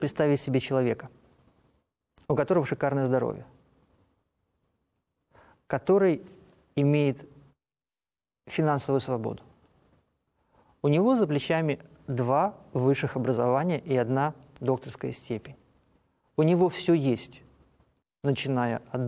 представить себе человека, у которого шикарное здоровье, который имеет финансовую свободу. У него за плечами 2 высших образования и 1 докторская степень. У него все есть, начиная от